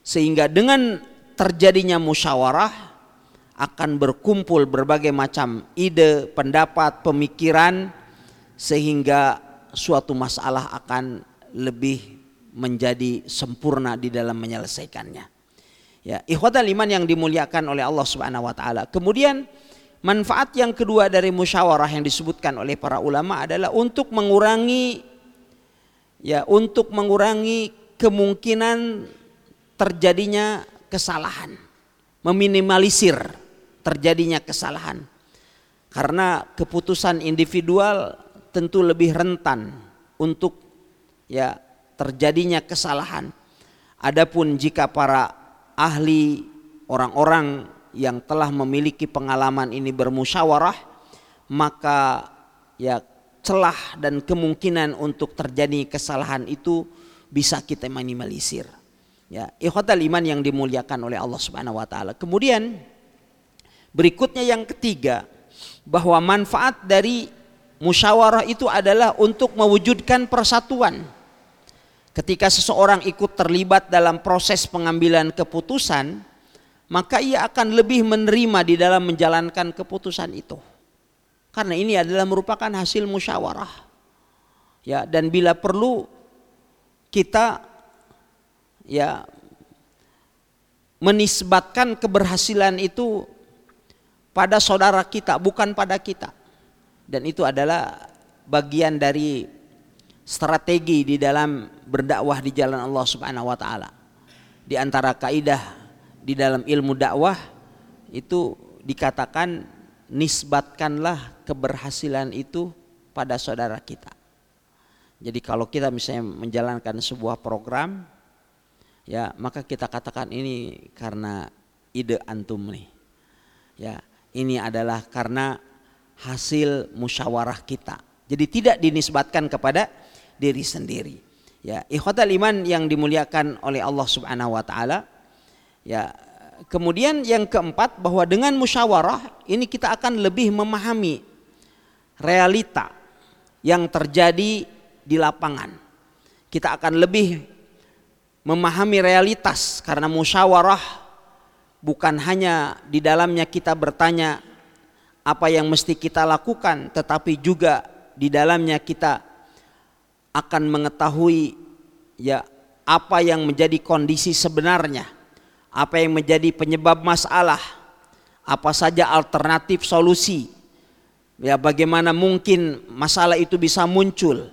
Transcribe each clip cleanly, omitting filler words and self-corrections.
Sehingga dengan terjadinya musyawarah akan berkumpul berbagai macam ide, pendapat, pemikiran, sehingga suatu masalah akan lebih menjadi sempurna di dalam menyelesaikannya. Ya, ikhwatal iman yang dimuliakan oleh Allah Subhanahu wa taala. Kemudian manfaat yang kedua dari musyawarah yang disebutkan oleh para ulama adalah untuk mengurangi kemungkinan terjadinya kesalahan, meminimalisir terjadinya kesalahan. Karena keputusan individual tentu lebih rentan untuk terjadinya kesalahan. Adapun jika para ahli, orang-orang yang telah memiliki pengalaman ini bermusyawarah, maka celah dan kemungkinan untuk terjadi kesalahan itu bisa kita minimalisir. Ya, ikhwatal iman yang dimuliakan oleh Allah Subhanahu wa taala. Kemudian berikutnya yang ketiga, bahwa manfaat dari musyawarah itu adalah untuk mewujudkan persatuan. Ketika seseorang ikut terlibat dalam proses pengambilan keputusan, maka ia akan lebih menerima di dalam menjalankan keputusan itu. Karena ini adalah merupakan hasil musyawarah. Ya, dan bila perlu kita menisbatkan keberhasilan itu pada saudara kita, bukan pada kita. Dan itu adalah bagian dari strategi di dalam berdakwah di jalan Allah Subhanahu wa taala. Di antara kaidah di dalam ilmu dakwah itu dikatakan, nisbatkanlah keberhasilan itu pada saudara kita. Jadi kalau kita misalnya menjalankan sebuah program, maka kita katakan ini karena ide antum nih. Ini adalah karena hasil musyawarah kita. Jadi tidak dinisbatkan kepada diri sendiri. Ya, ikhwatal iman yang dimuliakan oleh Allah Subhanahu wa taala. Ya, kemudian yang keempat, bahwa dengan musyawarah ini kita akan lebih memahami realita yang terjadi di lapangan. Kita akan lebih memahami realitas, karena musyawarah bukan hanya di dalamnya kita bertanya apa yang mesti kita lakukan, tetapi juga di dalamnya kita akan mengetahui apa yang menjadi kondisi sebenarnya, apa yang menjadi penyebab masalah, apa saja alternatif solusi, bagaimana mungkin masalah itu bisa muncul,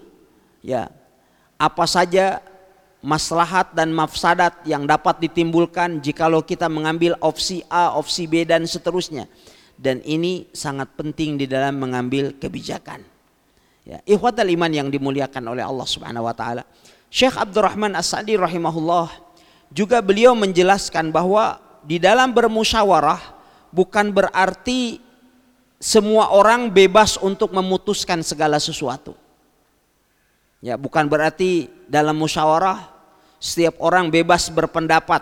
apa saja maslahat dan mafsadat yang dapat ditimbulkan jikalau kita mengambil opsi A, opsi B dan seterusnya. Dan ini sangat penting di dalam mengambil kebijakan. Ikhwatal iman yang dimuliakan oleh Allah Subhanahu wa taala. Syekh Abdurrahman As-Sa'di rahimahullah juga beliau menjelaskan bahwa di dalam bermusyawarah bukan berarti semua orang bebas untuk memutuskan segala sesuatu. Bukan berarti dalam musyawarah setiap orang bebas berpendapat.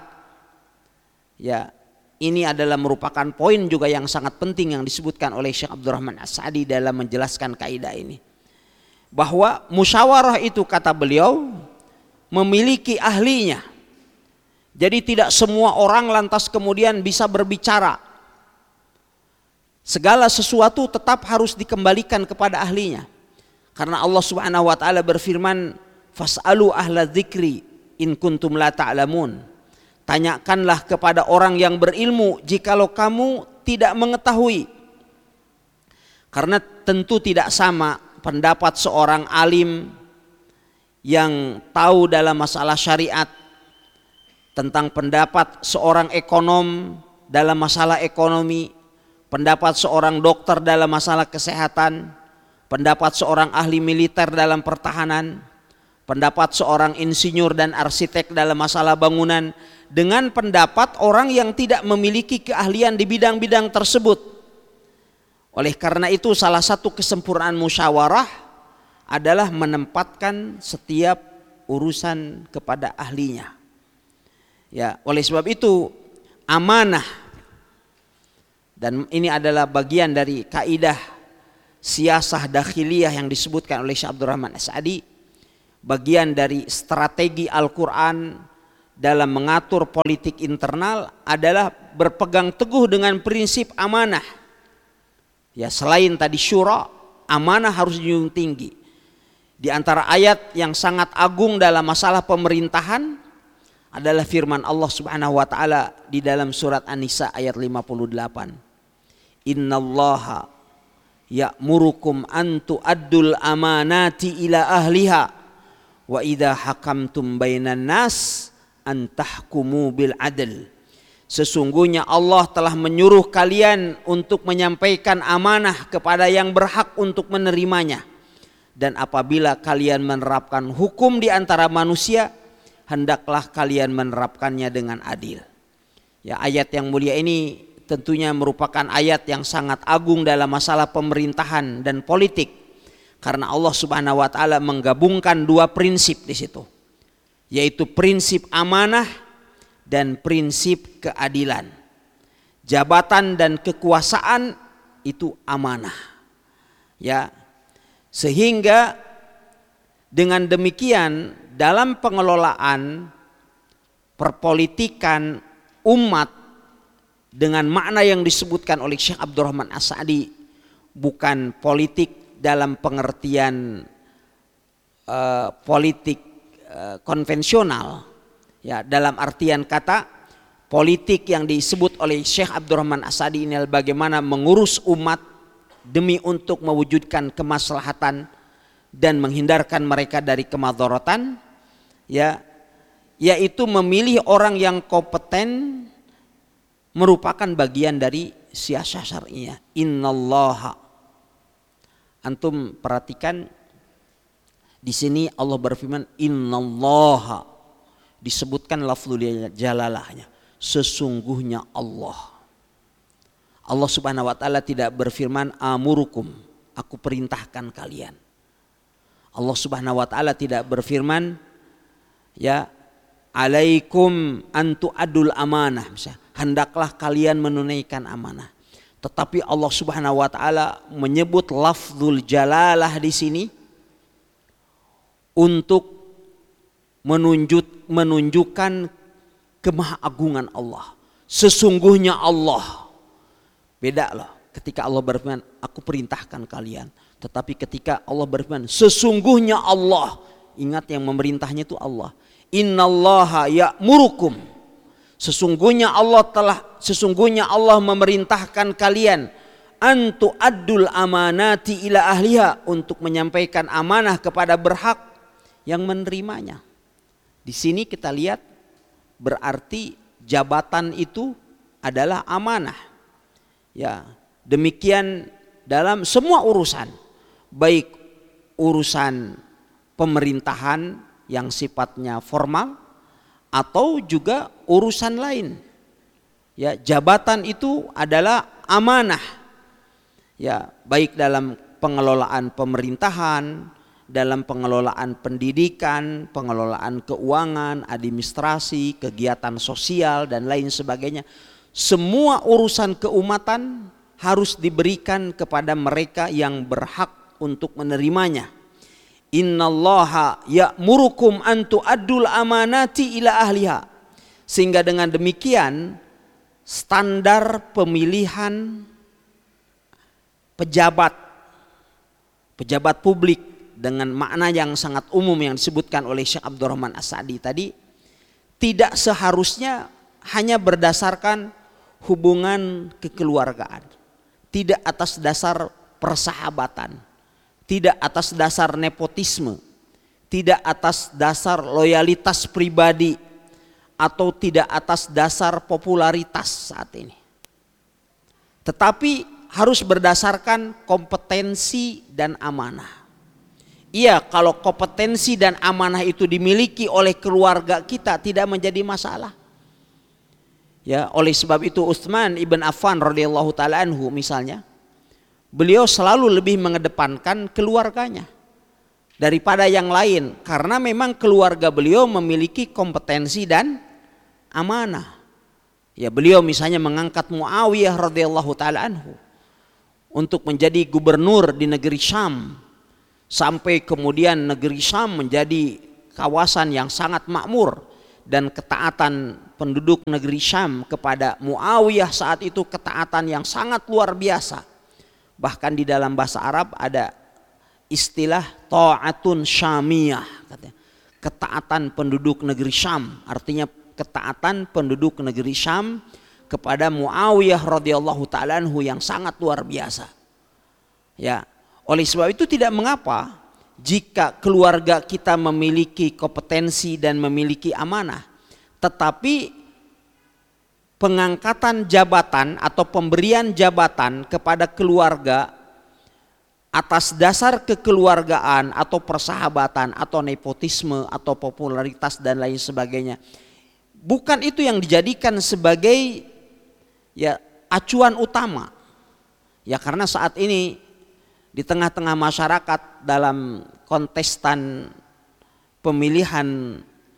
Ini adalah merupakan poin juga yang sangat penting yang disebutkan oleh Syekh Abdurrahman As-Sa'di dalam menjelaskan kaidah ini. Bahwa musyawarah itu, kata beliau, memiliki ahlinya. Jadi tidak semua orang lantas kemudian bisa berbicara. Segala sesuatu tetap harus dikembalikan kepada ahlinya. Karena Allah Subhanahu wa taala berfirman, "Fas'alu ahla dzikri in kuntum la ta'lamun." Tanyakanlah kepada orang yang berilmu jikalau kamu tidak mengetahui. Karena tentu tidak sama pendapat seorang alim yang tahu dalam masalah syariat tentang pendapat seorang ekonom dalam masalah ekonomi, pendapat seorang dokter dalam masalah kesehatan, pendapat seorang ahli militer dalam pertahanan, pendapat seorang insinyur dan arsitek dalam masalah bangunan, dengan pendapat orang yang tidak memiliki keahlian di bidang-bidang tersebut. Oleh karena itu salah satu kesempurnaan musyawarah adalah menempatkan setiap urusan kepada ahlinya. Oleh sebab itu amanah, dan ini adalah bagian dari kaidah siasah dakhiliyah yang disebutkan oleh Syekh Abdurrahman As-Sa'di, bagian dari strategi Al-Quran dalam mengatur politik internal adalah berpegang teguh dengan prinsip amanah. Ya, selain tadi syura, amanah harus dijunjung tinggi. Di antara ayat yang sangat agung dalam masalah pemerintahan adalah firman Allah Subhanahu wa taala di dalam surat An-Nisa ayat 58. Innallaha ya'murukum an tu'addul amanati ila ahliha wa idza hakamtum bainan nas an tahkumu bil adl. Sesungguhnya Allah telah menyuruh kalian untuk menyampaikan amanah kepada yang berhak untuk menerimanya. Dan apabila kalian menerapkan hukum di antara manusia, hendaklah kalian menerapkannya dengan adil. Ya, ayat yang mulia ini tentunya merupakan ayat yang sangat agung dalam masalah pemerintahan dan politik, karena Allah Subhanahu wa taala menggabungkan dua prinsip di situ, yaitu prinsip amanah dan prinsip keadilan. Jabatan dan kekuasaan itu amanah. Ya. Sehingga dengan demikian dalam pengelolaan perpolitikan umat dengan makna yang disebutkan oleh Syekh Abdurrahman As-Sa'di, bukan politik dalam pengertian politik konvensional, ya, dalam artian kata politik yang disebut oleh Syekh Abdurrahman As-Sa'di ini adalah bagaimana mengurus umat demi untuk mewujudkan kemaslahatan dan menghindarkan mereka dari kemadharatan, ya, yaitu memilih orang yang kompeten merupakan bagian dari siasah syar'iyah. Innallaha, antum perhatikan di sini Allah berfirman innallaha, disebutkan lafzul jalalahnya, sesungguhnya Allah. Allah Subhanahu wa taala tidak berfirman amurukum, aku perintahkan kalian. Allah Subhanahu wa taala tidak berfirman ya alaikum antu adul amanah, misalnya, hendaklah kalian menunaikan amanah. Tetapi Allah Subhanahu wa taala menyebut lafzul jalalah di sini untuk menunjukkan kemahagungan Allah. Sesungguhnya Allah. Beda loh ketika Allah berfirman aku perintahkan kalian, tetapi ketika Allah berfirman sesungguhnya Allah, ingat yang memerintahnya itu Allah. Innallaha ya'murukum, sesungguhnya Allah memerintahkan kalian antu addul amanati ila ahliha, untuk menyampaikan amanah kepada berhak yang menerimanya. Di sini kita lihat berarti jabatan itu adalah amanah. Ya, demikian dalam semua urusan, baik urusan pemerintahan yang sifatnya formal atau juga urusan lain. Ya, jabatan itu adalah amanah. Ya, baik dalam pengelolaan pemerintahan, dalam pengelolaan pendidikan, pengelolaan keuangan, administrasi, kegiatan sosial dan lain sebagainya. Semua urusan keumatan harus diberikan kepada mereka yang berhak untuk menerimanya. Innallaha ya'murukum an tu'addul amanati ila ahliha. Sehingga dengan demikian standar pemilihan pejabat publik dengan makna yang sangat umum yang disebutkan oleh Syekh Abdurrahman As-Sa'di tadi tidak seharusnya hanya berdasarkan hubungan kekeluargaan, tidak atas dasar persahabatan, tidak atas dasar nepotisme, tidak atas dasar loyalitas pribadi, atau tidak atas dasar popularitas saat ini. Tetapi harus berdasarkan kompetensi dan amanah. Iya, kalau kompetensi dan amanah itu dimiliki oleh keluarga kita tidak menjadi masalah. Ya, oleh sebab itu Utsman ibn Affan radhiyallahu taala anhu misalnya, beliau selalu lebih mengedepankan keluarganya daripada yang lain, karena memang keluarga beliau memiliki kompetensi dan amanah. Ya, beliau misalnya mengangkat Muawiyah radhiyallahu taala anhu untuk menjadi gubernur di negeri Syam, sampai kemudian negeri Syam menjadi kawasan yang sangat makmur dan ketaatan penduduk negeri Syam kepada Muawiyah saat itu ketaatan yang sangat luar biasa. Bahkan di dalam bahasa Arab ada istilah ta'atun syamiyah, ketaatan penduduk negeri Syam, artinya ketaatan penduduk negeri Syam kepada Muawiyah radhiyallahu taala anhu yang sangat luar biasa. Ya, oleh sebab itu tidak mengapa jika keluarga kita memiliki kompetensi dan memiliki amanah, tetapi pengangkatan jabatan atau pemberian jabatan kepada keluarga atas dasar kekeluargaan atau persahabatan atau nepotisme atau popularitas dan lain sebagainya, bukan itu yang dijadikan sebagai ya acuan utama. Ya, karena saat ini di tengah-tengah masyarakat dalam kontestan pemilihan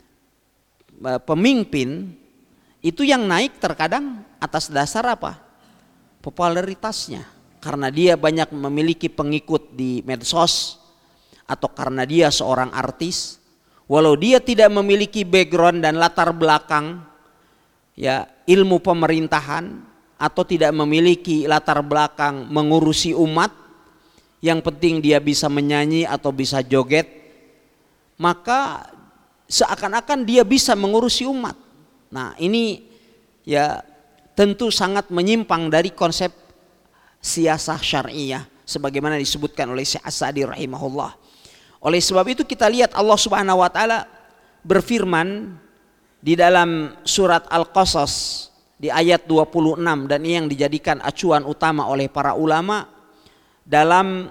pemimpin itu yang naik terkadang atas dasar apa? Popularitasnya. Karena dia banyak memiliki pengikut di medsos atau karena dia seorang artis, walau dia tidak memiliki background dan latar belakang ya ilmu pemerintahan atau tidak memiliki latar belakang mengurusi umat, yang penting dia bisa menyanyi atau bisa joget, maka seakan-akan dia bisa mengurusi umat. Nah, ini ya tentu sangat menyimpang dari konsep siasah syariah sebagaimana disebutkan oleh Syekh As-Sa'di rahimahullah. Oleh sebab itu kita lihat Allah Subhanahu wa taala berfirman di dalam surat Al-Qasas di ayat 26, dan ini yang dijadikan acuan utama oleh para ulama dalam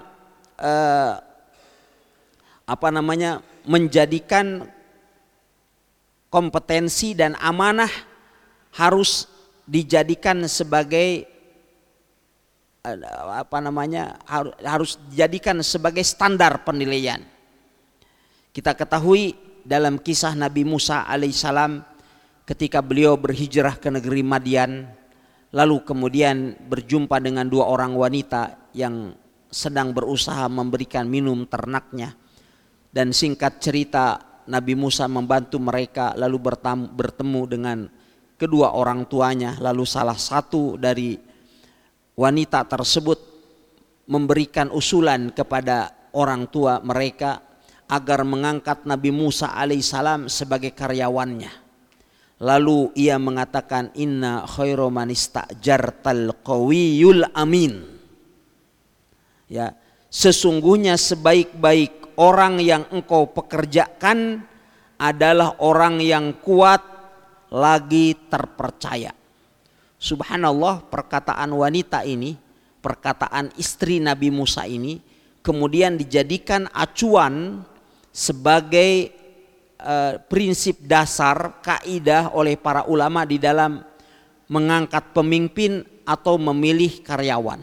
menjadikan kompetensi dan amanah harus dijadikan sebagai harus dijadikan sebagai standar penilaian. Kita ketahui dalam kisah Nabi Musa alaihissalam ketika beliau berhijrah ke negeri Madian, lalu kemudian berjumpa dengan dua orang wanita yang sedang berusaha memberikan minum ternaknya, dan singkat cerita Nabi Musa membantu mereka lalu bertemu dengan kedua orang tuanya, lalu salah satu dari wanita tersebut memberikan usulan kepada orang tua mereka agar mengangkat Nabi Musa alaihissalam sebagai karyawannya. Lalu ia mengatakan, inna khairu man istajartal qawiyul amin. Ya, sesungguhnya sebaik-baik orang yang engkau pekerjakan adalah orang yang kuat lagi terpercaya. Subhanallah, perkataan wanita ini, perkataan istri Nabi Musa ini kemudian dijadikan acuan sebagai prinsip dasar kaidah oleh para ulama di dalam mengangkat pemimpin atau memilih karyawan.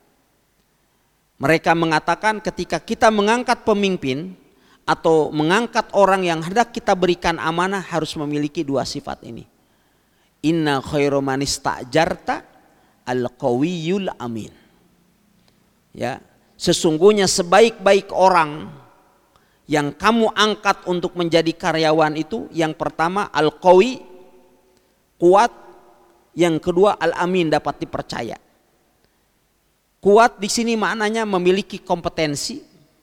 Mereka mengatakan ketika kita mengangkat pemimpin atau mengangkat orang yang hendak kita berikan amanah harus memiliki dua sifat ini. Inna khairu man istajarta al-qawiyul amin. Ya, sesungguhnya sebaik-baik orang yang kamu angkat untuk menjadi karyawan itu, yang pertama al-qawi, kuat, yang kedua al-amin, dapat dipercaya. Kuat di sini maknanya memiliki kompetensi,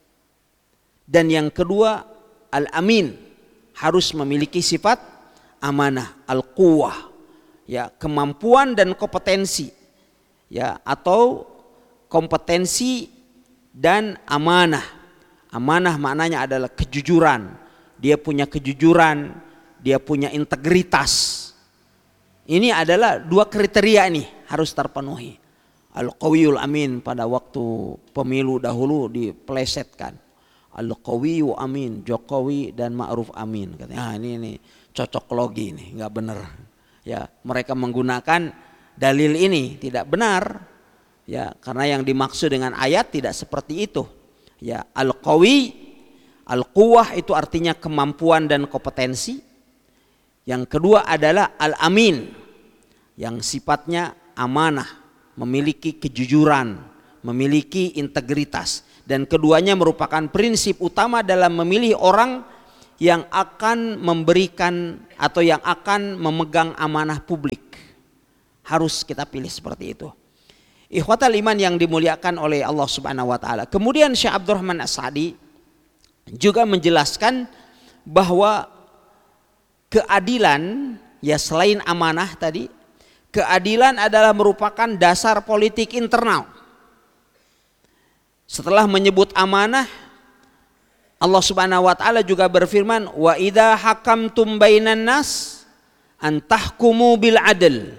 dan yang kedua al-amin, harus memiliki sifat amanah, al-quwah, ya, kemampuan dan kompetensi, ya, atau kompetensi dan amanah. Amanah maknanya adalah kejujuran. Dia punya kejujuran, dia punya integritas. Ini adalah dua kriteria ini harus terpenuhi. Al-qawiyul amin pada waktu pemilu dahulu dipelesetkan. Al-qawiyu amin, Jokowi dan Ma'ruf amin. Katanya, ini cocok logi ini, enggak benar. Ya, mereka menggunakan dalil ini tidak benar. Ya, karena yang dimaksud dengan ayat tidak seperti itu. Ya, al-qawi, al-quwah itu artinya kemampuan dan kompetensi. Yang kedua adalah al-amin, yang sifatnya amanah, memiliki kejujuran, memiliki integritas. Dan keduanya merupakan prinsip utama dalam memilih orang yang akan memberikan atau yang akan memegang amanah publik. Harus kita pilih seperti itu. Ikhwatal iman yang dimuliakan oleh Allah Subhanahu wa taala. Kemudian Syekh Abdurrahman As-Sa'di juga menjelaskan bahwa keadilan, ya selain amanah tadi, keadilan adalah merupakan dasar politik internal. Setelah menyebut amanah, Allah Subhanahu wa taala juga berfirman, "Wa idza hakamtum bainan nas an tahkumu bil adl."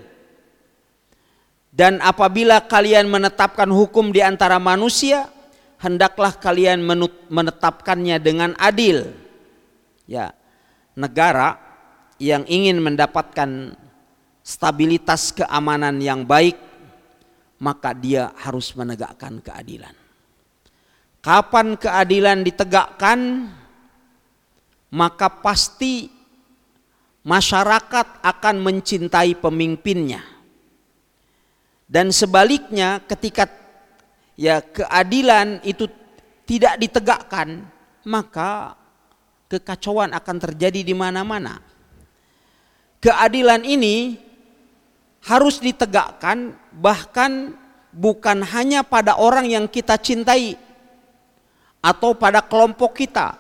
Dan apabila kalian menetapkan hukum di antara manusia, hendaklah kalian menetapkannya dengan adil. Ya, negara yang ingin mendapatkan stabilitas keamanan yang baik, maka dia harus menegakkan keadilan. Kapan keadilan ditegakkan, maka pasti masyarakat akan mencintai pemimpinnya. Dan sebaliknya, ketika ya keadilan itu tidak ditegakkan, maka kekacauan akan terjadi di mana-mana. Keadilan ini harus ditegakkan bahkan bukan hanya pada orang yang kita cintai atau pada kelompok kita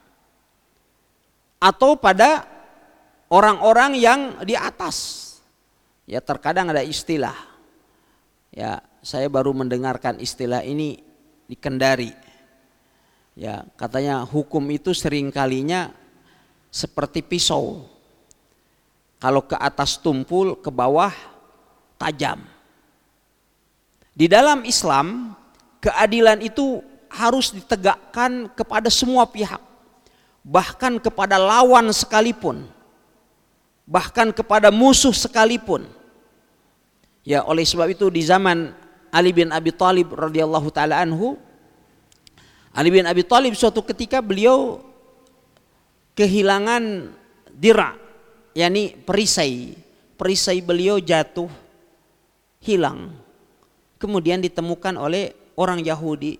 atau pada orang-orang yang di atas. Ya, terkadang ada istilah, ya saya baru mendengarkan istilah ini di Kendari. Ya, katanya hukum itu seringkalinya seperti pisau. Kalau ke atas tumpul, ke bawah tajam. Di dalam Islam, keadilan itu harus ditegakkan kepada semua pihak, bahkan kepada lawan sekalipun, bahkan kepada musuh sekalipun. Ya, oleh sebab itu di zaman Ali bin Abi Thalib radhiyallahu taala anhu, Ali bin Abi Thalib suatu ketika beliau kehilangan dira', yakni perisai. Perisai beliau jatuh, hilang. Kemudian ditemukan oleh orang Yahudi.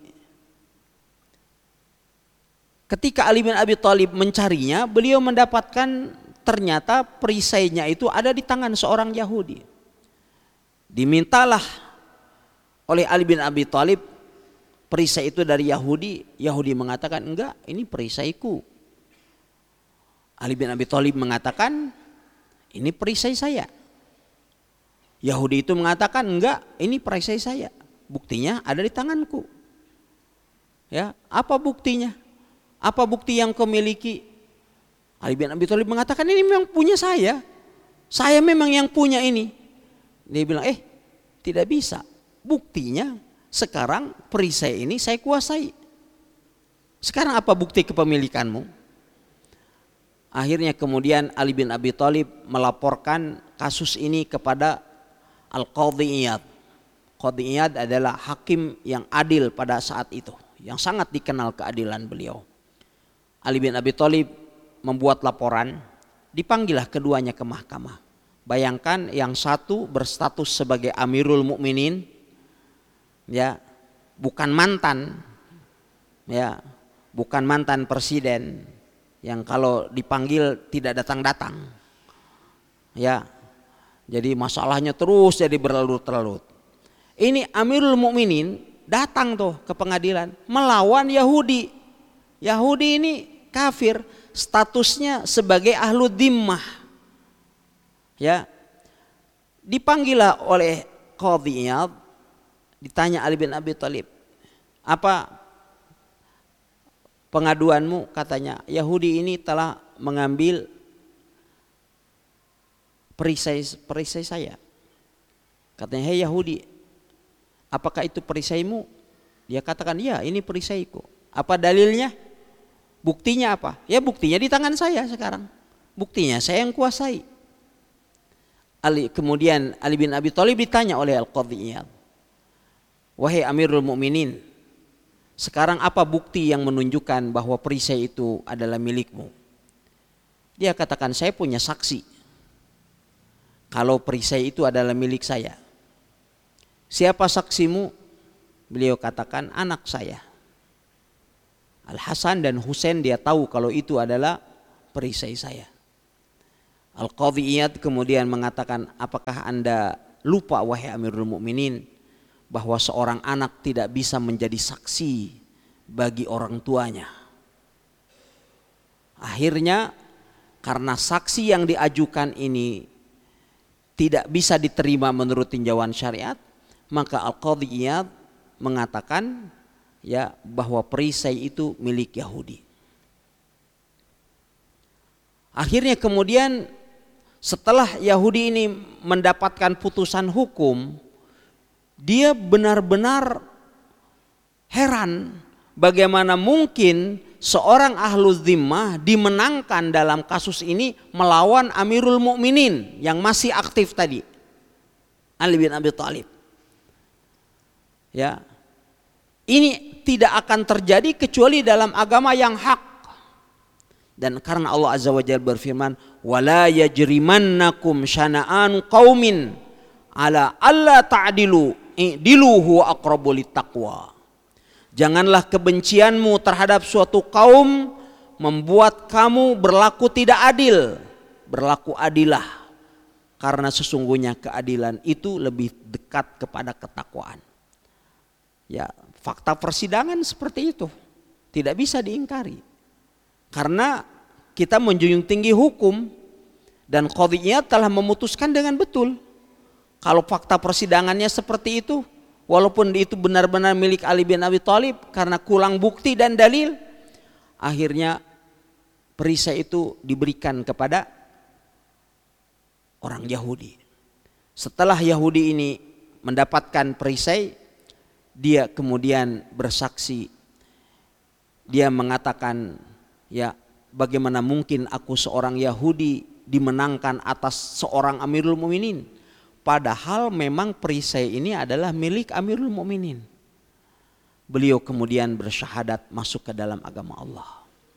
Ketika Ali bin Abi Thalib mencarinya, beliau mendapatkan ternyata perisainya itu ada di tangan seorang Yahudi. Dimintalah oleh Ali bin Abi Thalib perisai itu dari Yahudi. Yahudi mengatakan, enggak, ini perisaiku. Ali bin Abi Thalib mengatakan, ini perisai saya. Yahudi itu mengatakan, enggak, ini perisai saya. Buktinya ada di tanganku. Ya, apa buktinya? Apa bukti yang kau miliki? Ali bin Abi Thalib mengatakan, ini memang punya saya. Saya memang yang punya ini. Dia bilang, tidak bisa. Buktinya sekarang perisai ini saya kuasai. Sekarang apa bukti kepemilikanmu? Akhirnya kemudian Ali bin Abi Thalib melaporkan kasus ini kepada Al-Qadhi Iyad. Qadhi Iyad adalah hakim yang adil pada saat itu, yang sangat dikenal keadilan beliau. Ali bin Abi Thalib membuat laporan, dipanggillah keduanya ke mahkamah. Bayangkan yang satu berstatus sebagai Amirul Mukminin, ya, bukan mantan, ya, bukan mantan presiden yang kalau dipanggil tidak datang-datang, ya. Jadi masalahnya terus jadi berlarut-larut. Ini Amirul Mukminin datang tuh ke pengadilan melawan Yahudi. Yahudi ini kafir, statusnya sebagai ahlu dhimmah. Ya, dipanggillah oleh Qadhi Iyad, ditanya Ali bin Abi Thalib, apa pengaduanmu? Katanya, Yahudi ini telah mengambil perisai saya. Katanya, hei Yahudi, apakah itu perisaimu? Dia katakan, ya, ini perisaiku. Apa dalilnya? Buktinya apa? Ya, buktinya di tangan saya sekarang. Buktinya saya yang kuasai. Kemudian Ali bin Abi Thalib ditanya oleh Al-Qadhi Iyad, wahai Amirul Mukminin, sekarang apa bukti yang menunjukkan bahwa perisai itu adalah milikmu? Dia katakan, saya punya saksi kalau perisai itu adalah milik saya. Siapa saksimu? Beliau katakan, anak saya Al-Hasan dan Husain. Dia tahu kalau itu adalah perisai saya. Al-Qadhi Iyad kemudian mengatakan, apakah Anda lupa wahai Amirul Mukminin bahwa seorang anak tidak bisa menjadi saksi bagi orang tuanya. Akhirnya karena saksi yang diajukan ini tidak bisa diterima menurut tinjauan syariat, maka Al-Qadhi Iyad mengatakan ya bahwa perisai itu milik Yahudi. Akhirnya kemudian setelah Yahudi ini mendapatkan putusan hukum, dia benar-benar heran bagaimana mungkin seorang ahlul zimmah dimenangkan dalam kasus ini melawan Amirul Mukminin yang masih aktif tadi, Ali bin Abi Thalib. Ya, ini tidak akan terjadi kecuali dalam agama yang hak. Dan karena Allah Azza wa Jalla berfirman, wala yajrimannakum syana'an qaumin ala alla ta'dilu i'dilu huwa aqrabu littaqwa. Janganlah kebencianmu terhadap suatu kaum membuat kamu berlaku tidak adil. Berlaku adilah, karena sesungguhnya keadilan itu lebih dekat kepada ketakwaan. Ya, fakta persidangan seperti itu tidak bisa diingkari. Karena kita menjunjung tinggi hukum dan qadhiyah telah memutuskan dengan betul. Kalau fakta persidangannya seperti itu, walaupun itu benar-benar milik Ali bin Abi Thalib karena kurang bukti dan dalil, akhirnya perisai itu diberikan kepada orang Yahudi. Setelah Yahudi ini mendapatkan perisai, dia kemudian bersaksi. Dia mengatakan, ya, bagaimana mungkin aku seorang Yahudi dimenangkan atas seorang Amirul Mukminin, padahal memang perisai ini adalah milik Amirul Mukminin. Beliau kemudian bersyahadat masuk ke dalam agama Allah.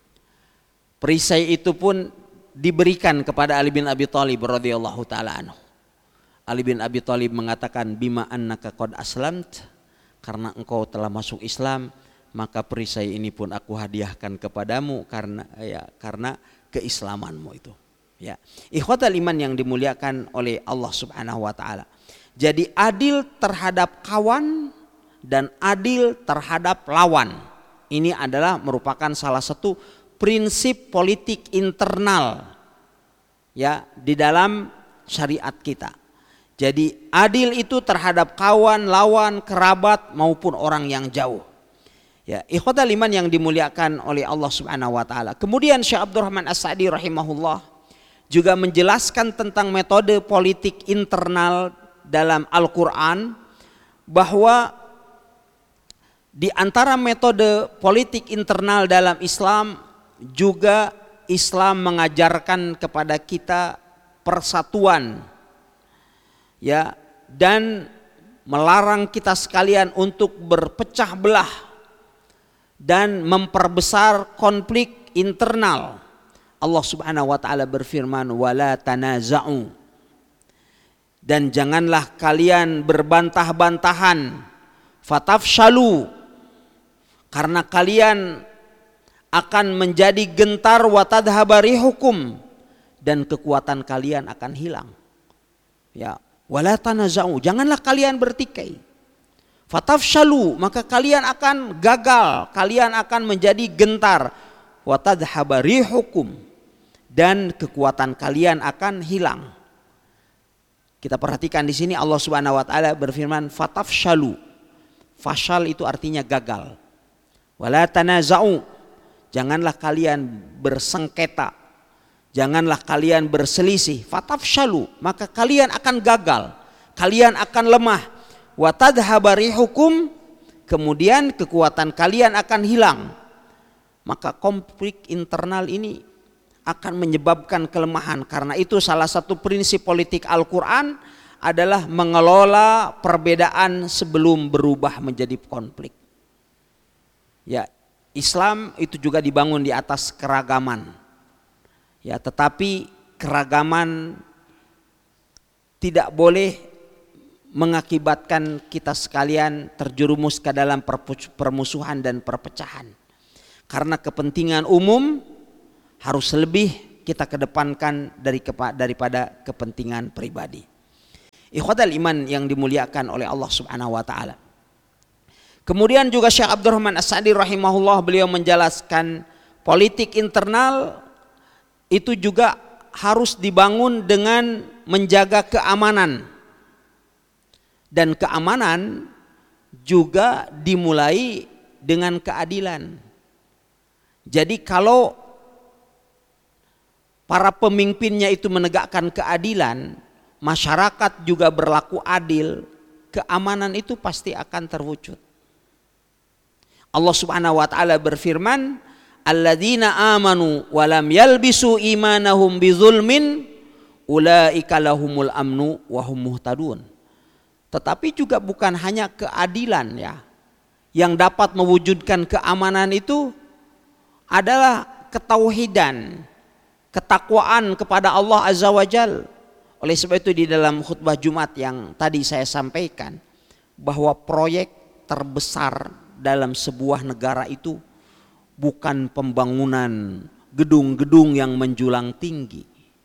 Perisai itu pun diberikan kepada Ali bin Abi Thalib radhiyallahu taala anhu. Ali bin Abi Thalib mengatakan, bima annaka qad aslamt, karena engkau telah masuk Islam, maka perisai ini pun aku hadiahkan kepadamu karena keislamanmu itu. Ya, ikhwatal iman yang dimuliakan oleh Allah Subhanahu wa taala. Jadi adil terhadap kawan dan adil terhadap lawan. Ini adalah merupakan salah satu prinsip politik internal ya di dalam syariat kita. Jadi adil itu terhadap kawan, lawan, kerabat maupun orang yang jauh. Ya, ikhwatal iman yang dimuliakan oleh Allah Subhanahu wa taala. Kemudian Syekh Abdurrahman As-Sa'di rahimahullah juga menjelaskan tentang metode politik internal dalam Al-Qur'an, bahwa di antara metode politik internal dalam Islam juga Islam mengajarkan kepada kita persatuan. Ya, dan melarang kita sekalian untuk berpecah belah dan memperbesar konflik internal. Allah Subhanahu wa taala berfirman, wala tanaza'u, dan janganlah kalian berbantah-bantahan, fatafshalu, karena kalian akan menjadi gentar, wa tadhhaba rihukum, dan kekuatan kalian akan hilang. Ya, wala tanaza'u, janganlah kalian bertikai. Fatafshalu, maka kalian akan gagal, kalian akan menjadi gentar, wa tadhhaba rihukum, dan kekuatan kalian akan hilang. Kita perhatikan di sini Allah Subhanahu wa taala berfirman fatafshalu. Fashal itu artinya gagal. Wala tanaza'u, janganlah kalian bersengketa, janganlah kalian berselisih. Fatafshalu, maka kalian akan gagal, kalian akan lemah. Wa tadhhaba rihukum, kemudian kekuatan kalian akan hilang. Maka konflik internal ini akan menyebabkan kelemahan. Karena itu salah satu prinsip politik Al-Quran adalah mengelola perbedaan sebelum berubah menjadi konflik. Ya, Islam itu juga dibangun di atas keragaman. Ya, tetapi keragaman tidak boleh mengakibatkan kita sekalian terjerumus ke dalam permusuhan dan perpecahan. Karena kepentingan umum harus lebih kita kedepankan daripada kepentingan pribadi. Ikhwatal iman yang dimuliakan oleh Allah Subhanahu wa taala. Kemudian juga Syekh Abdurrahman As-Sa'di rahimahullah, beliau menjelaskan politik internal itu juga harus dibangun dengan menjaga keamanan. Dan keamanan juga dimulai dengan keadilan. Jadi kalau para pemimpinnya itu menegakkan keadilan, masyarakat juga berlaku adil, keamanan itu pasti akan terwujud. Allah Subhanahu wa taala berfirman, alladzina amanu wa lam yalbisu imanahum bizulmin ulaika lahumul amnu wa hum muhtadun. Tetapi juga bukan hanya keadilan ya yang dapat mewujudkan keamanan, itu adalah ketauhidan, ketakwaan kepada Allah Azza wa Jal. Oleh sebab itu di dalam khutbah Jumat yang tadi saya sampaikan, bahwa proyek terbesar dalam sebuah negara itu bukan pembangunan gedung-gedung yang menjulang tinggi.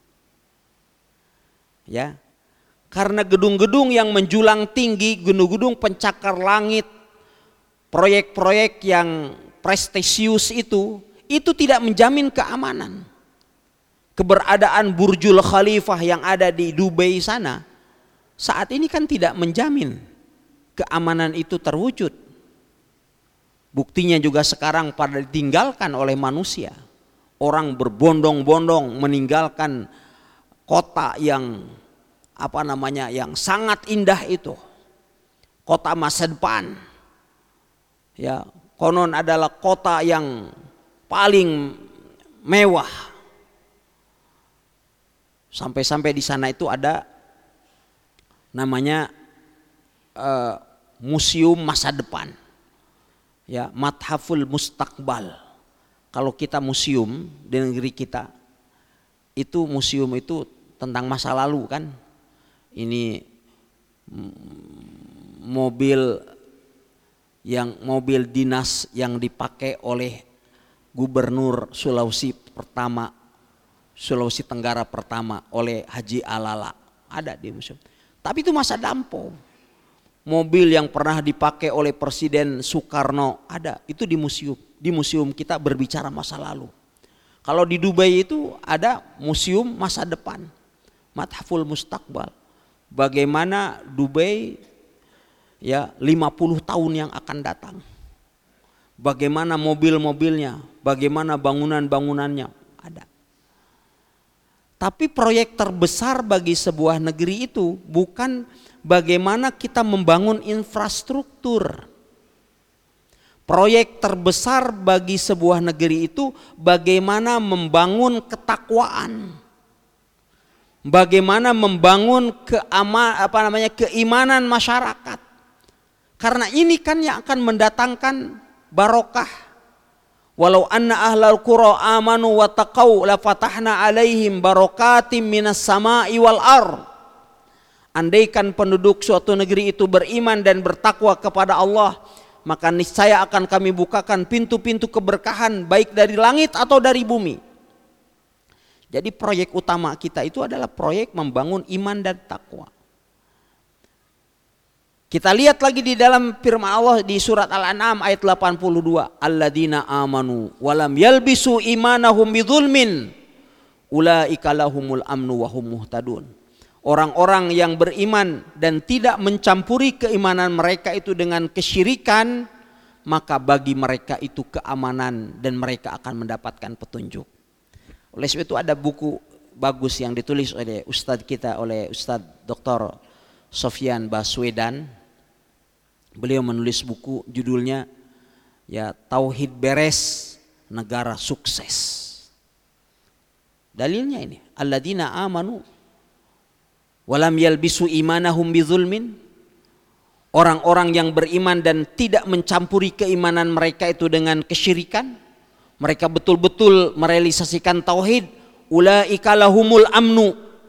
Ya. Karena gedung-gedung yang menjulang tinggi, gedung-gedung pencakar langit, proyek-proyek yang prestisius itu tidak menjamin keamanan. Keberadaan Burjul Khalifah yang ada di Dubai sana saat ini kan tidak menjamin keamanan itu terwujud. Buktinya juga sekarang pada ditinggalkan oleh manusia. Orang berbondong-bondong meninggalkan kota yang yang sangat indah itu. Kota masa depan. Ya, konon adalah kota yang paling mewah. Sampai-sampai di sana itu ada namanya museum masa depan. Ya, Mathaful Mustaqbal. Kalau kita museum di negeri kita, itu museum itu tentang masa lalu kan. Ini mobil dinas yang dipakai oleh Gubernur Sulawesi Tenggara pertama oleh Haji Alala, ada di museum. Tapi itu masa lampau. Mobil yang pernah dipakai oleh Presiden Soekarno ada, itu di museum. Di museum kita berbicara masa lalu. Kalau di Dubai itu ada museum masa depan, Mathaful Mustaqbal. Bagaimana Dubai ya 50 tahun yang akan datang. Bagaimana mobil-mobilnya, bagaimana bangunan-bangunannya ada. Tapi proyek terbesar bagi sebuah negeri itu bukan bagaimana kita membangun infrastruktur. Proyek terbesar bagi sebuah negeri itu bagaimana membangun ketakwaan. Bagaimana membangun keimanan masyarakat. Karena ini kan yang akan mendatangkan barokah. Walau anna ahlal qura amanu wa taqau la fatahna alaihim barakatim minas sama'i wal ardh. Andaikan penduduk suatu negeri itu beriman dan bertakwa kepada Allah, maka niscaya akan kami bukakan pintu-pintu keberkahan baik dari langit atau dari bumi. Jadi proyek utama kita itu adalah proyek membangun iman dan takwa. Kita lihat lagi di dalam firman Allah di surat Al-An'am ayat 82. Alladzina amanu walam yalbisu imanahum bidzulmin ulaika lahumul amnu wa hum muhtadun. Orang-orang yang beriman dan tidak mencampuri keimanan mereka itu dengan kesyirikan, maka bagi mereka itu keamanan dan mereka akan mendapatkan petunjuk. Oleh sebab itu ada buku bagus yang ditulis oleh Ustadz kita, oleh Ustadz Dr. Sofyan Baswedan. Beliau menulis buku judulnya ya Tauhid Beres Negara Sukses. Dalilnya ini, alladzina amanu walam yalbisu imanahum bidzulmin. Orang-orang yang beriman dan tidak mencampuri keimanan mereka itu dengan kesyirikan. Mereka betul-betul merealisasikan tauhid. Ulaika lahumul amnu.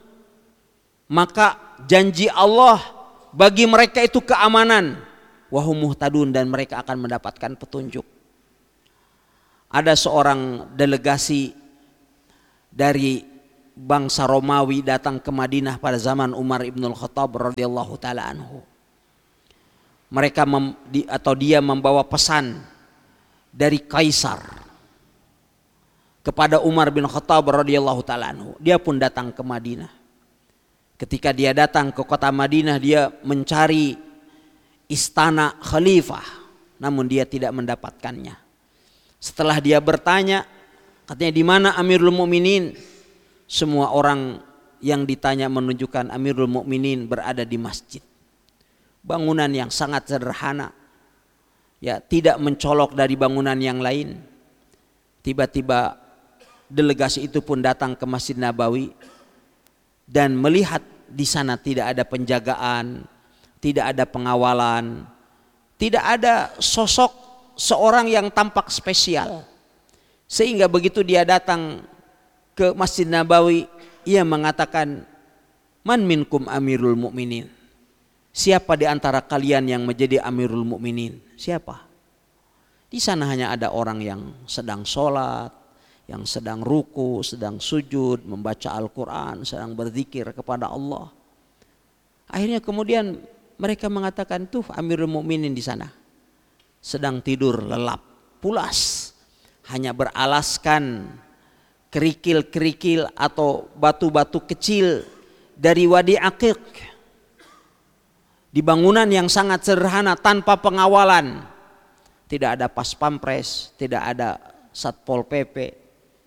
Maka janji Allah bagi mereka itu keamanan. Wahum muhtadun, dan mereka akan mendapatkan petunjuk. Ada seorang delegasi dari bangsa Romawi datang ke Madinah pada zaman Umar ibn Khattab radhiyallahu taala anhu. Mereka dia membawa pesan dari Kaisar kepada Umar bin Khattab radhiyallahu taala anhu. Dia pun datang ke Madinah. Ketika dia datang ke kota Madinah, dia mencari istana khalifah, namun dia tidak mendapatkannya. Setelah dia bertanya, katanya di mana Amirul Mukminin? Semua orang yang ditanya menunjukkan Amirul Mukminin berada di masjid. Bangunan yang sangat sederhana, ya, tidak mencolok dari bangunan yang lain. Tiba-tiba delegasi itu pun datang ke Masjid Nabawi dan melihat di sana tidak ada penjagaan, tidak ada pengawalan, tidak ada sosok seorang yang tampak spesial. Sehingga begitu dia datang ke Masjid Nabawi, ia mengatakan, "Man minkum Amirul Mukminin?" Siapa di antara kalian yang menjadi Amirul Mukminin? Siapa? Di sana hanya ada orang yang sedang sholat, yang sedang ruku, sedang sujud, membaca Al-Quran, sedang berzikir kepada Allah. Akhirnya kemudian mereka mengatakan, tuh Amirul Mukminin di sana sedang tidur lelap, pulas, hanya beralaskan kerikil-kerikil atau batu-batu kecil dari Wadi Aqiq. Di bangunan yang sangat sederhana tanpa pengawalan. Tidak ada pas pampres, tidak ada Satpol PP.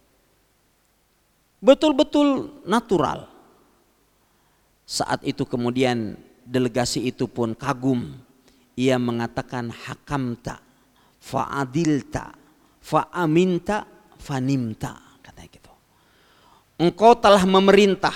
Betul-betul natural. Saat itu kemudian delegasi itu pun kagum. Ia mengatakan hakamta, fa'adilta, fa'aminta, fanimta. Katanya gitu. Engkau telah memerintah.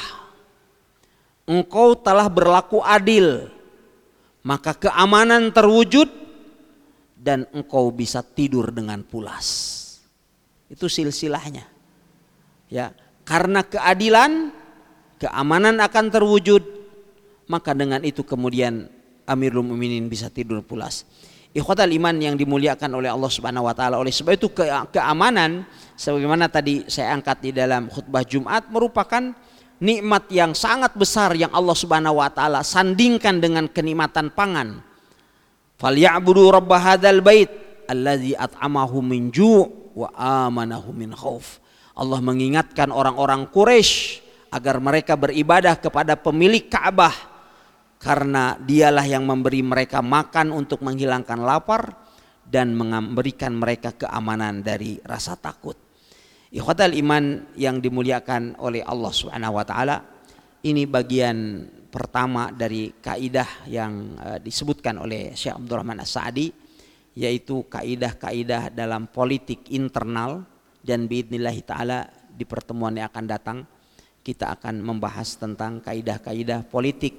Engkau telah berlaku adil. Maka keamanan terwujud dan engkau bisa tidur dengan pulas. Itu silsilahnya. Ya, karena keadilan, keamanan akan terwujud, maka dengan itu kemudian Amirul Mukminin bisa tidur pulas. Ikhwatal iman yang dimuliakan oleh Allah Subhanahu wa taala. Oleh sebab itu keamanan sebagaimana tadi saya angkat di dalam khutbah Jumat merupakan nikmat yang sangat besar yang Allah Subhanahu wa taala sandingkan dengan kenikmatan pangan. Falyabudu rabb hadzal bait allazi at'amahum min ju' wa amanahum min khauf. Allah mengingatkan orang-orang Quraisy agar mereka beribadah kepada pemilik Ka'bah karena dialah yang memberi mereka makan untuk menghilangkan lapar dan memberikan mereka keamanan dari rasa takut. Ikhwatal iman yang dimuliakan oleh Allah Subhanahu wa taala, ini bagian pertama dari kaidah yang disebutkan oleh Syekh Abdurrahman As-Sa'di, yaitu kaidah-kaidah dalam politik internal, dan biidznillah taala di pertemuan yang akan datang kita akan membahas tentang kaidah-kaidah politik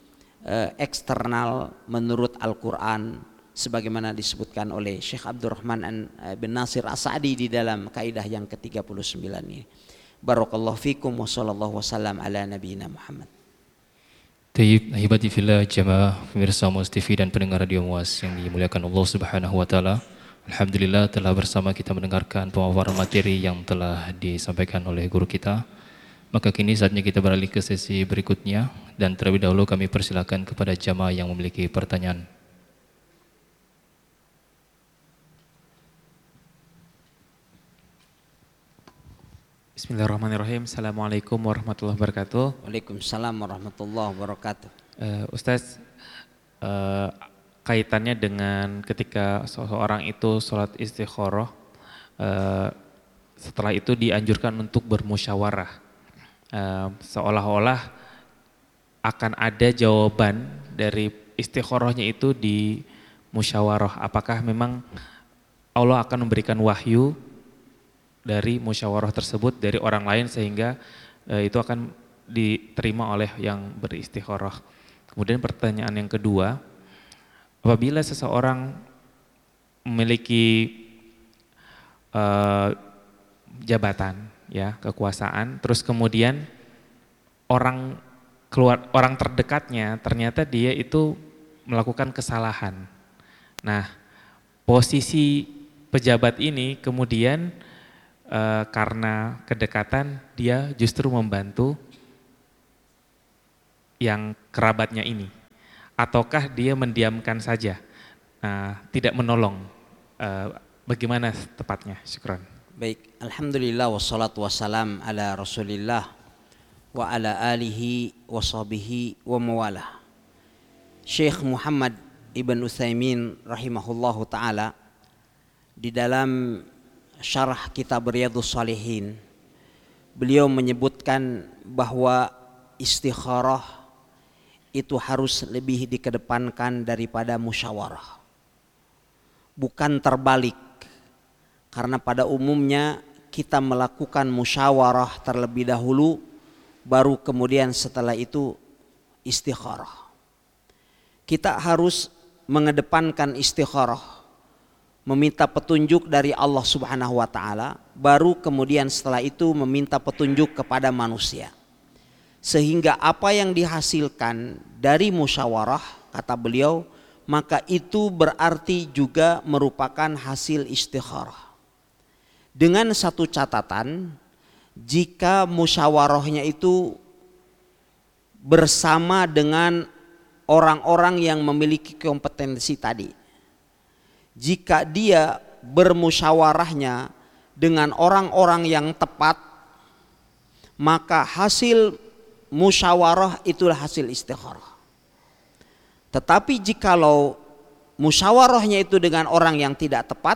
eksternal menurut Al-Qur'an sebagaimana disebutkan oleh Syekh Abdurrahman bin Nasir As-Sa'di di dalam kaidah yang ke-39 ini. Barakallahu fikum wa sallallahu wasallam ala nabiyina Muhammad. Tayyib, ahibati fillah jamaah pemirsa Muas TV dan pendengar Radio Muas yang dimuliakan Allah Subhanahu wa taala. Alhamdulillah telah bersama kita mendengarkan pemaparan materi yang telah disampaikan oleh guru kita. Maka kini saatnya kita beralih ke sesi berikutnya dan terlebih dahulu kami persilakan kepada jamaah yang memiliki pertanyaan. Bismillahirrahmanirrahim. Assalamualaikum warahmatullahi wabarakatuh. Waalaikumsalam warahmatullahi wabarakatuh. Ustaz, kaitannya dengan ketika seseorang itu sholat istikharah, setelah itu dianjurkan untuk bermusyawarah, seolah-olah akan ada jawaban dari istikharahnya itu di musyawarah. Apakah memang Allah akan memberikan wahyu dari musyawarah tersebut dari orang lain sehingga itu akan diterima oleh yang beristikharah. Kemudian pertanyaan yang kedua, apabila seseorang memiliki jabatan, ya, kekuasaan, terus kemudian orang terdekatnya ternyata dia itu melakukan kesalahan. Nah, posisi pejabat ini kemudian karena kedekatan dia justru membantu yang kerabatnya ini, ataukah dia mendiamkan saja, tidak menolong? Bagaimana tepatnya? Syukran. Baik, alhamdulillah wassalatu wassalam ala Rasulillah wa ala alihi wa sahbihi wa mawalah. Syekh Muhammad Ibn Utsaimin rahimahullahu taala di dalam syarah kitab Riyadhus Shalihin, beliau menyebutkan bahwa istikharah itu harus lebih dikedepankan daripada musyawarah. Bukan terbalik. Karena pada umumnya kita melakukan musyawarah terlebih dahulu, baru kemudian setelah itu istikharah. Kita harus mengedepankan istikharah, meminta petunjuk dari Allah Subhanahu wa taala, baru kemudian setelah itu meminta petunjuk kepada manusia. Sehingga apa yang dihasilkan dari musyawarah, kata beliau, maka itu berarti juga merupakan hasil istikharah. Dengan satu catatan, jika musyawarahnya itu bersama dengan orang-orang yang memiliki kompetensi tadi. Jika dia bermusyawarahnya dengan orang-orang yang tepat, maka hasil musyawarah itulah hasil istikharah. Tetapi jikalau musyawarahnya itu dengan orang yang tidak tepat,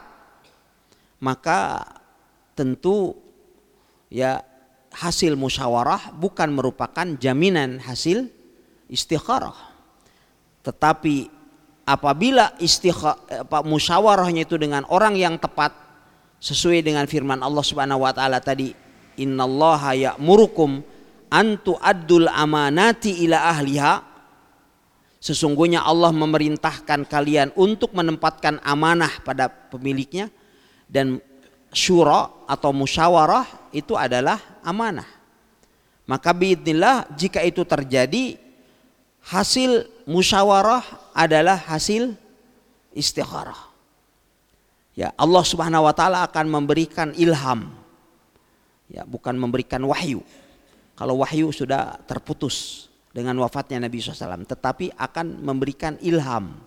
maka tentu ya hasil musyawarah bukan merupakan jaminan hasil istikharah. Tetapi apabila musyawarahnya itu dengan orang yang tepat, sesuai dengan firman Allah Subhanahu wa taala tadi, innallaha ya'murukum an tu'addul amanati ila ahliha. Sesungguhnya Allah memerintahkan kalian untuk menempatkan amanah pada pemiliknya, dan syura atau musyawarah itu adalah amanah. Maka biidznillah jika itu terjadi, hasil musyawarah adalah hasil istikharah. Ya, Allah Subhanahu wa taala akan memberikan ilham. Ya, bukan memberikan wahyu. Kalau wahyu sudah terputus dengan wafatnya Nabi SAW, tetapi akan memberikan ilham.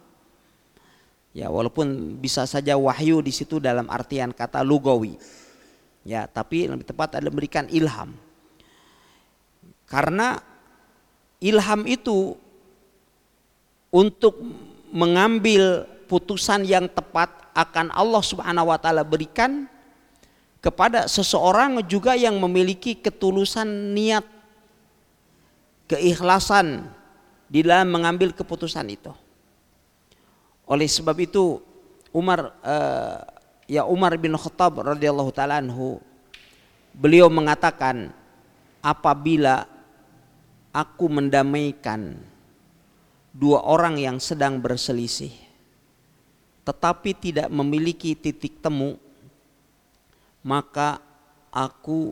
Ya, walaupun bisa saja wahyu di situ dalam artian kata lugawi. Ya, tapi lebih tepat adalah memberikan ilham. Karena ilham itu untuk mengambil putusan yang tepat akan Allah Subhanahu wa taala berikan kepada seseorang juga yang memiliki ketulusan niat, keikhlasan di dalam mengambil keputusan itu. Oleh sebab itu Umar bin Khattab radhiyallahu taala anhu, beliau mengatakan, apabila aku mendamaikan dua orang yang sedang berselisih tetapi tidak memiliki titik temu, maka aku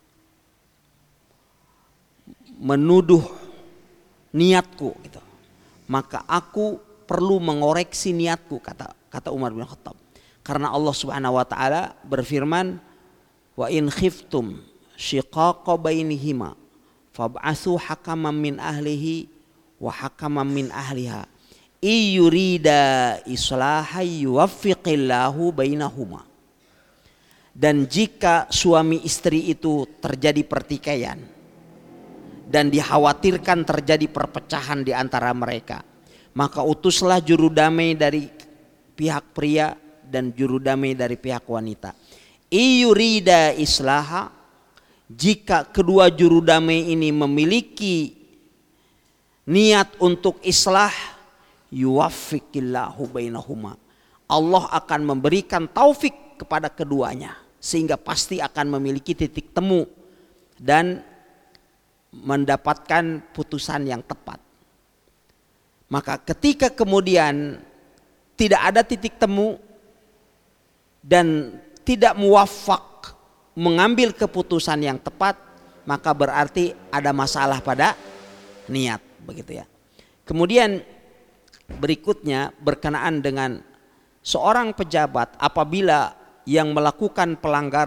menuduh niatku gitu. Maka aku perlu mengoreksi niatku, kata Umar bin Khattab. Karena Allah Subhanahu wa taala berfirman, wa in khiftum shiqaqa bainihima fab'atsu hakaman min ahlihi wa hakaman min ahliha iyurida islahay yuwaffiqillahu bainahuma. Dan jika suami istri itu terjadi pertikaian dan dikhawatirkan terjadi perpecahan di antara mereka, maka utuslah juru damai dari pihak pria dan juru damai dari pihak wanita. Iyurida islaha, jika kedua juru damai ini memiliki niat untuk islah, yuwaffiqillahu bainahuma, Allah akan memberikan taufik kepada keduanya sehingga pasti akan memiliki titik temu dan mendapatkan putusan yang tepat. Maka ketika kemudian tidak ada titik temu dan tidak muwaffaq mengambil keputusan yang tepat, maka berarti ada masalah pada niat, begitu ya. Kemudian berikutnya berkenaan dengan seorang pejabat apabila yang melakukan pelanggaran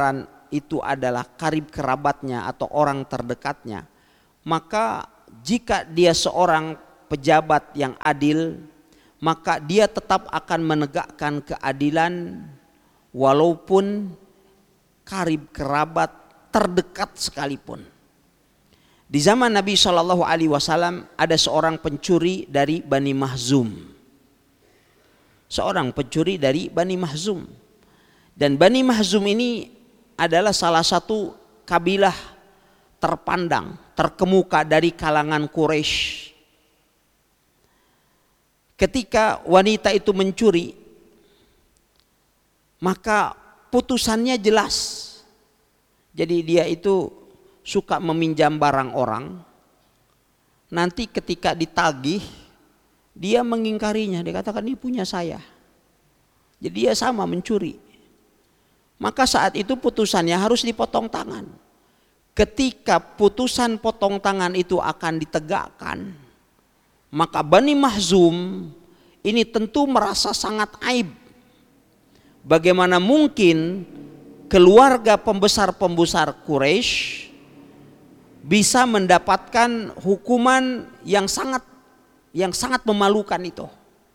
itu adalah karib kerabatnya atau orang terdekatnya, maka jika dia seorang pejabat yang adil, maka dia tetap akan menegakkan keadilan walaupun karib kerabat terdekat sekalipun. Di zaman Nabi Shallallahu Alaihi Wasallam ada seorang pencuri dari Bani Mahzum, seorang pencuri dari Bani Mahzum, dan Bani Mahzum ini adalah salah satu kabilah terpandang, terkemuka dari kalangan Quraisy. Ketika wanita itu mencuri, maka putusannya jelas. Jadi dia itu suka meminjam barang orang, nanti ketika ditagih dia mengingkarinya, dia katakan ini punya saya. Jadi dia sama mencuri. Maka saat itu putusannya harus dipotong tangan. Ketika putusan potong tangan itu akan ditegakkan, maka Bani Mahzum ini tentu merasa sangat aib. Bagaimana mungkin keluarga pembesar-pembesar Quraisy bisa mendapatkan hukuman yang sangat memalukan itu.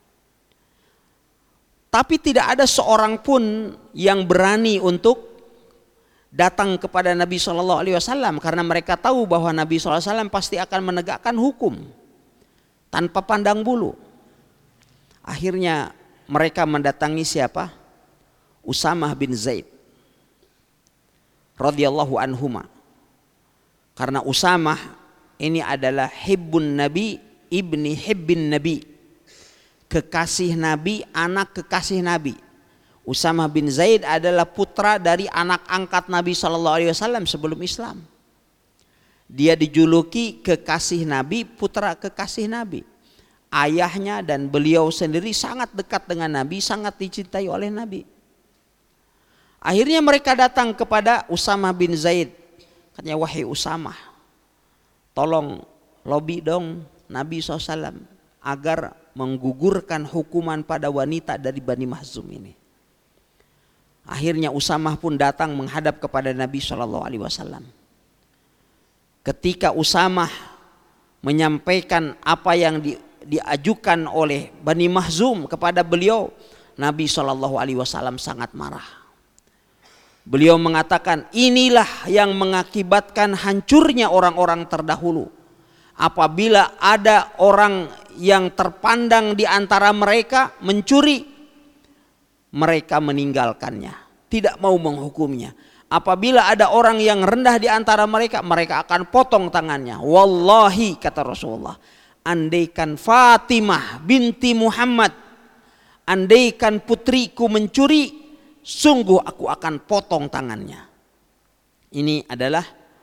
Tapi tidak ada seorang pun yang berani untuk datang kepada Nabi Shallallahu Alaihi Wasallam, karena mereka tahu bahwa Nabi Shallallahu Alaihi Wasallam pasti akan menegakkan hukum tanpa pandang bulu. Akhirnya mereka mendatangi siapa? Usamah bin Zaid radhiyallahu anhuma. Karena Usamah ini adalah hibbun Nabi, ibni hibbin Nabi, kekasih Nabi, anak kekasih Nabi. Usamah bin Zaid adalah putra dari anak angkat Nabi SAW sebelum Islam. Dia dijuluki kekasih Nabi, putra kekasih Nabi. Ayahnya dan beliau sendiri sangat dekat dengan Nabi, sangat dicintai oleh Nabi. Akhirnya mereka datang kepada Usamah bin Zaid. Katanya, wahai Usamah, tolong lobi dong Nabi SAW agar menggugurkan hukuman pada wanita dari Bani Mahzum ini. Akhirnya Usamah pun datang menghadap kepada Nabi SAW. Ketika Usamah menyampaikan apa yang diajukan oleh Bani Mahzum kepada beliau, Nabi SAW sangat marah. Beliau mengatakan, inilah yang mengakibatkan hancurnya orang-orang terdahulu. Apabila ada orang yang terpandang di antara mereka mencuri, mereka meninggalkannya, tidak mau menghukumnya. Apabila ada orang yang rendah di antara mereka, mereka akan potong tangannya. Wallahi, kata Rasulullah, andaikan Fatimah binti Muhammad, andaikan putriku mencuri, sungguh aku akan potong tangannya. Ini adalah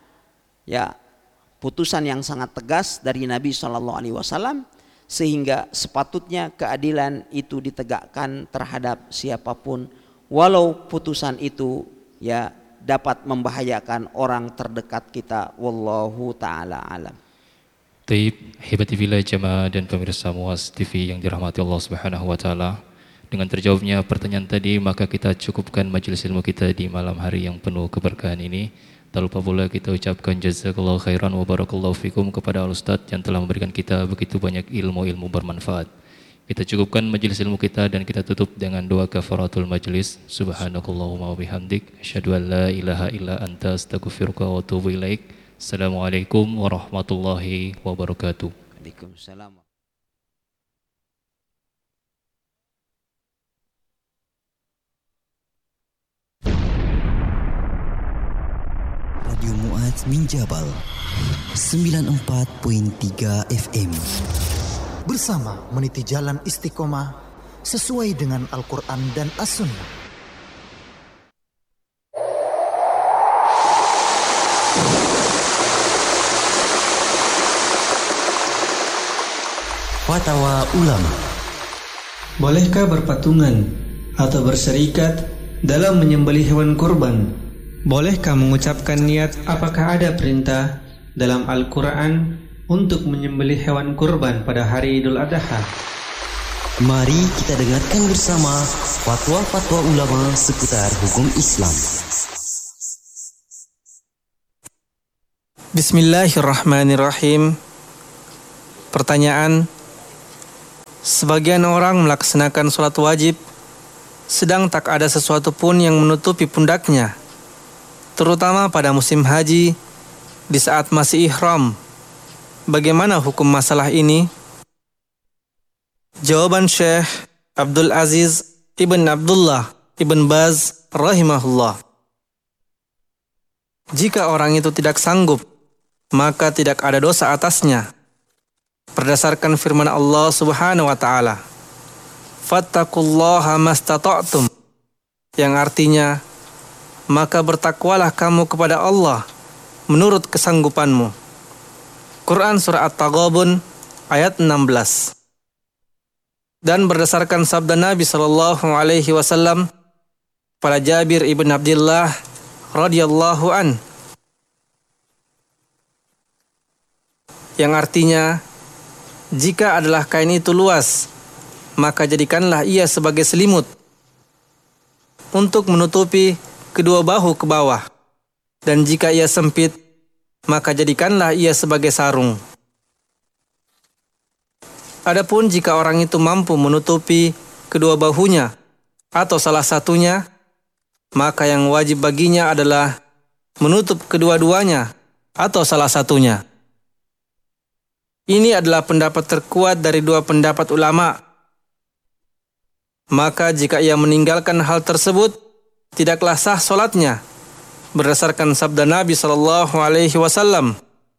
putusan yang sangat tegas dari Nabi SAW, sehingga sepatutnya keadilan itu ditegakkan terhadap siapapun, walau putusan itu dapat membahayakan orang terdekat kita. Wallahu ta'ala alam. Taib, hibati fillah jamaah dan pemirsa Muas TV yang dirahmati Allah Subhanahu wa taala. Dengan terjawabnya pertanyaan tadi, maka kita cukupkan majelis ilmu kita di malam hari yang penuh keberkahan ini. Tak lupa pula kita ucapkan jazakallahu khairan wa barakallahu fikum kepada Al-Ustaz yang telah memberikan kita begitu banyak ilmu-ilmu bermanfaat. Kita cukupkan majelis ilmu kita dan kita tutup dengan doa kafaratul majelis. Subhanakallahumma wa bihamdik, asyhadu an la ilaha illa anta, astaghfiruka wa atubu ilaik. Assalamualaikum warahmatullahi wabarakatuh. Waalaikumsalam. Radio Mu'adz min Jabal 94.3 FM. Bersama meniti jalan istiqomah sesuai dengan Al-Quran dan As-Sunnah. Fatwa Ulama. Bolehkah berpatungan atau berserikat dalam menyembelih hewan kurban? Bolehkah mengucapkan niat apakah ada perintah dalam Al-Quran untuk menyembelih hewan kurban pada hari Idul Adha? Mari kita dengarkan bersama fatwa-fatwa ulama seputar hukum Islam. Bismillahirrahmanirrahim. Pertanyaan: sebagian orang melaksanakan sholat wajib sedang tak ada sesuatu pun yang menutupi pundaknya, terutama pada musim haji di saat masih ihram. Bagaimana hukum masalah ini? Jawaban Syekh Abdul Aziz Ibn Abdullah Ibn Baz rahimahullah: jika orang itu tidak sanggup, maka tidak ada dosa atasnya, berdasarkan firman Allah Subhanahu wa taala, "Fattaqullaha mastata'tum," yang artinya, maka bertakwalah kamu kepada Allah menurut kesanggupanmu. Quran Surah At-Taghabun ayat 16. Dan berdasarkan sabda Nabi SAW pada Jabir ibn Abdullah radhiyallahu an, yang artinya, jika adalah kain itu luas, maka jadikanlah ia sebagai selimut untuk menutupi kedua bahu ke bawah, dan jika ia sempit, maka jadikanlah ia sebagai sarung. Adapun jika orang itu mampu menutupi kedua bahunya atau salah satunya, maka yang wajib baginya adalah menutup kedua-duanya atau salah satunya. Ini adalah pendapat terkuat dari dua pendapat ulama. Maka jika ia meninggalkan hal tersebut, tidaklah sah solatnya, berdasarkan sabda Nabi SAW,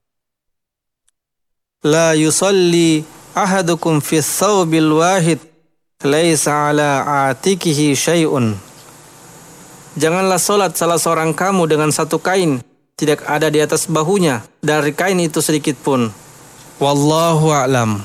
"La yusalli ahadukum fi thawbil wahid laisa ala atikihi syai'un." Janganlah solat salah seorang kamu dengan satu kain, tidak ada di atas bahunya dari kain itu sedikit pun. Wallahu a'lam.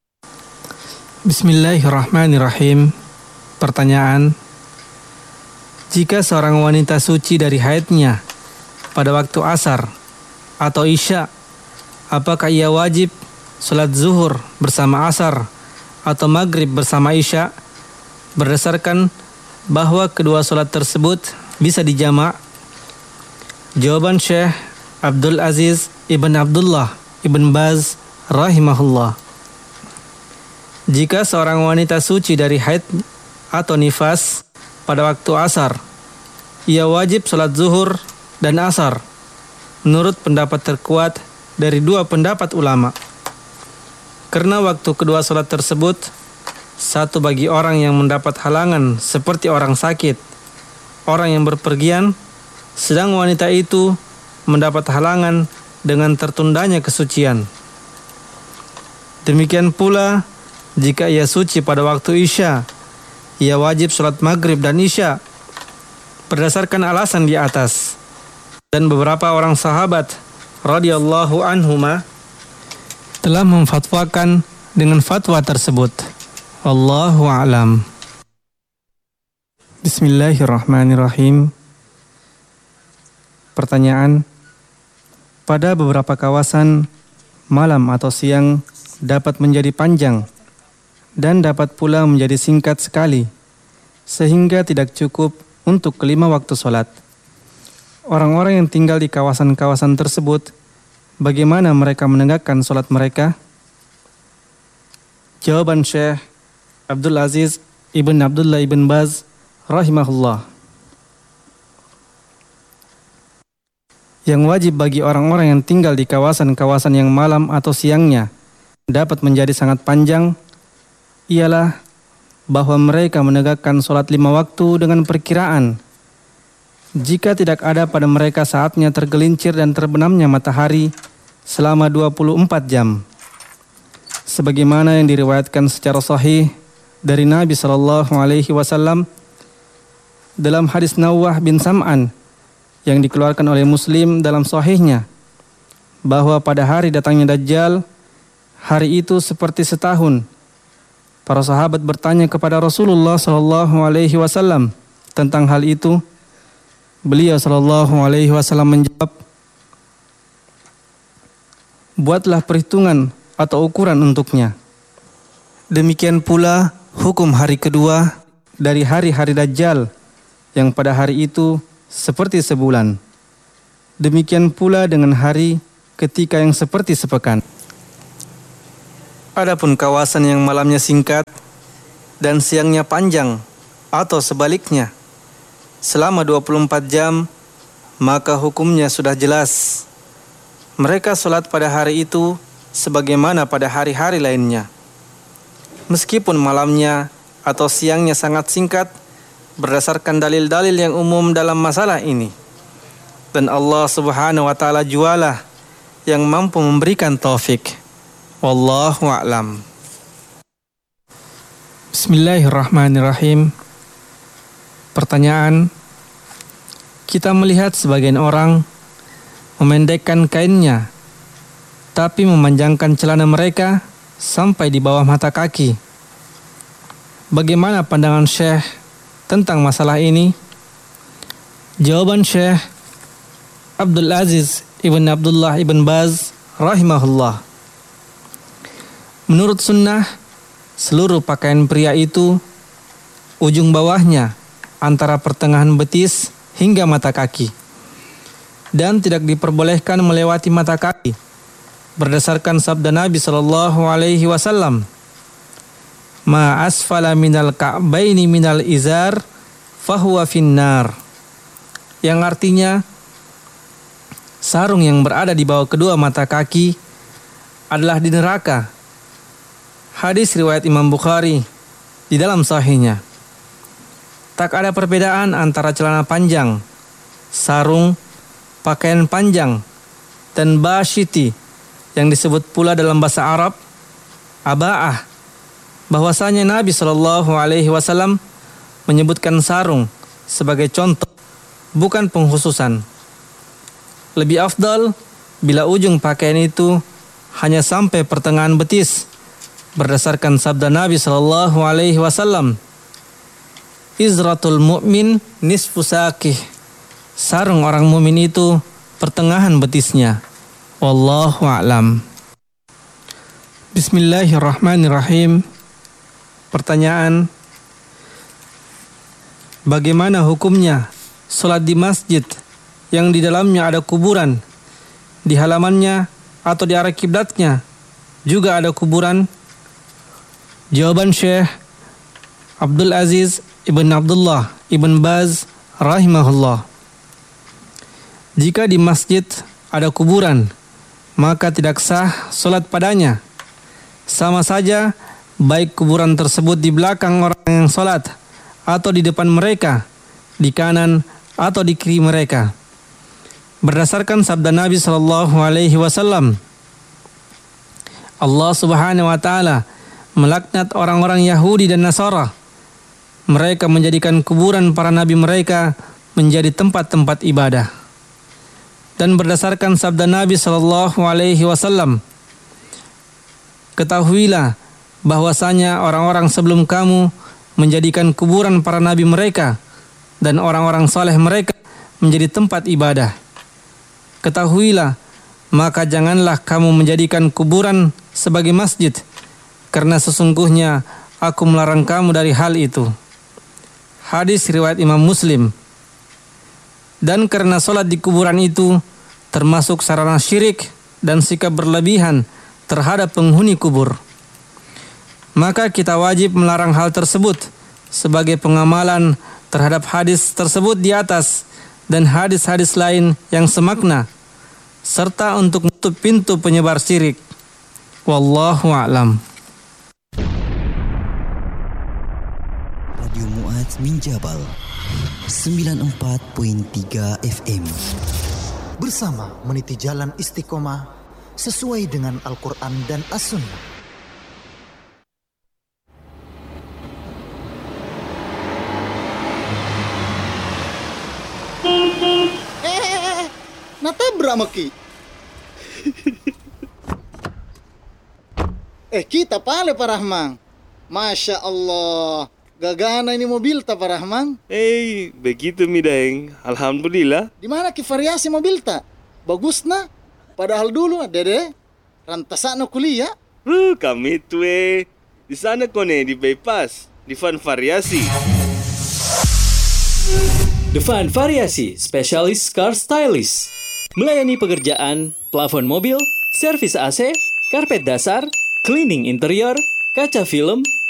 Bismillahirrahmanirrahim. Pertanyaan: jika seorang wanita suci dari haidnya pada waktu asar atau isya, apakah ia wajib salat zuhur bersama asar atau maghrib bersama isya, berdasarkan bahwa kedua salat tersebut bisa dijamak? Jawaban Syekh Abdul Aziz Ibn Abdullah Ibn Baz rahimahullah: jika seorang wanita suci dari haid atau nifas pada waktu asar, ia wajib salat zuhur dan asar menurut pendapat terkuat dari dua pendapat ulama. Karena waktu kedua salat tersebut, satu bagi orang yang mendapat halangan seperti orang sakit, orang yang berpergian, sedang wanita itu mendapat halangan dengan tertundanya kesucian. Demikian pula jika ia suci pada waktu isya, ia wajib salat maghrib dan isya berdasarkan alasan di atas. Dan beberapa orang sahabat radhiyallahu anhuma telah memfatwakan dengan fatwa tersebut. Wallahu a'lam. Bismillahirrahmanirrahim. Pertanyaan: pada beberapa kawasan, malam atau siang dapat menjadi panjang dan dapat pula menjadi singkat sekali, sehingga tidak cukup untuk kelima waktu sholat. Orang-orang yang tinggal di kawasan-kawasan tersebut, bagaimana mereka menegakkan sholat mereka? Jawaban Syekh Abdul Aziz Ibn Abdullah Ibn Baz rahimahullah: yang wajib bagi orang-orang yang tinggal di kawasan-kawasan yang malam atau siangnya dapat menjadi sangat panjang ialah bahwa mereka menegakkan sholat 5 waktu dengan perkiraan. Jika tidak ada pada mereka saatnya tergelincir dan terbenamnya matahari selama 24 jam. Sebagaimana yang diriwayatkan secara sahih dari Nabi SAW dalam hadis Nawwah bin Sam'an yang dikeluarkan oleh Muslim dalam sahihnya, bahwa pada hari datangnya Dajjal, hari itu seperti setahun. Para sahabat bertanya kepada Rasulullah SAW tentang hal itu. Beliau SAW menjawab, buatlah perhitungan atau ukuran untuknya. Demikian pula hukum hari kedua dari hari-hari Dajjal, yang pada hari itu seperti sebulan. Demikian pula dengan hari ketika yang seperti sepekan. Adapun kawasan yang malamnya singkat dan siangnya panjang atau sebaliknya selama 24 jam, maka hukumnya sudah jelas. Mereka sholat pada hari itu sebagaimana pada hari-hari lainnya. Meskipun malamnya atau siangnya sangat singkat berdasarkan dalil-dalil yang umum dalam masalah ini. Dan Allah Subhanahu wa taala jualah yang mampu memberikan taufik. Wallahu a'lam. Bismillahirrahmanirrahim. Pertanyaan: kita melihat sebagian orang memendekkan kainnya, tapi memanjangkan celana mereka sampai di bawah mata kaki. Bagaimana pandangan Syekh tentang masalah ini? Jawaban Syekh Abdul Aziz Ibn Abdullah Ibn Baz rahimahullah: menurut sunnah, seluruh pakaian pria itu ujung bawahnya antara pertengahan betis hingga mata kaki, dan tidak diperbolehkan melewati mata kaki berdasarkan sabda Nabi SAW, ma asfala minal ka'baini minal izar fahuwa finnar, yang artinya sarung yang berada di bawah kedua mata kaki adalah di neraka. Hadis riwayat Imam Bukhari di dalam sahihnya. Tak ada perbedaan antara celana panjang, sarung, pakaian panjang, dan basyiti yang disebut pula dalam bahasa Arab aba'ah. Bahwasanya Nabi SAW menyebutkan sarung sebagai contoh, bukan pengkhususan. Lebih afdal bila ujung pakaian itu hanya sampai pertengahan betis, berdasarkan sabda Nabi SAW, izratul mu'min nisfu saqih, sarung orang mukmin itu pertengahan betisnya. Wallahu a'lam. Bismillahirrahmanirrahim. Pertanyaan: bagaimana hukumnya sholat di masjid yang di dalamnya ada kuburan, di halamannya atau di arah kiblatnya juga ada kuburan? Jawaban Syekh Abdul Aziz Ibn Abdullah Ibn Baz rahimahullah: jika di masjid ada kuburan, maka tidak sah sholat padanya. Sama saja baik kuburan tersebut di belakang orang yang sholat, atau di depan mereka, di kanan atau di kiri mereka. Berdasarkan sabda Nabi SAW, Allah Subhanahu wa taala melaknat orang-orang Yahudi dan Nasara. Mereka menjadikan kuburan para nabi mereka menjadi tempat-tempat ibadah. Dan berdasarkan sabda Nabi SAW, ketahuilah bahwasanya orang-orang sebelum kamu menjadikan kuburan para nabi mereka dan orang-orang saleh mereka menjadi tempat ibadah. Ketahuilah, maka janganlah kamu menjadikan kuburan sebagai masjid, karena sesungguhnya aku melarang kamu dari hal itu. Hadis riwayat Imam Muslim. Dan karena sholat di kuburan itu termasuk sarana syirik dan sikap berlebihan terhadap penghuni kubur, maka kita wajib melarang hal tersebut sebagai pengamalan terhadap hadis tersebut di atas dan hadis-hadis lain yang semakna, serta untuk menutup pintu penyebar syirik. Wallahu a'lam. Radio Mu'adz Minjabal 94.3 FM. Bersama meniti jalan istiqomah sesuai dengan Al-Quran dan As-Sunnah. Natabrak maki. Kita pale Pak Rahman. Masya Allah. Gagana ini mobil ta Pak Rahman. Begitu mi Daeng. Alhamdulillah. Di mana ki variasi mobil ta? Bagus na. Padahal dulu Dede rantasana kuliah. Kami tuh di sana kone di bypass di Fan Variasi. The Fan Variasi, spesialis car stylist. Melayani pekerjaan, plafon mobil, servis AC, karpet dasar, cleaning interior, kaca film,